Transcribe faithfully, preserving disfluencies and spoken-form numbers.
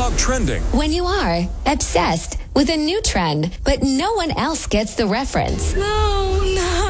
about trending. When you are obsessed with a new trend, but no one else gets the reference. No, no.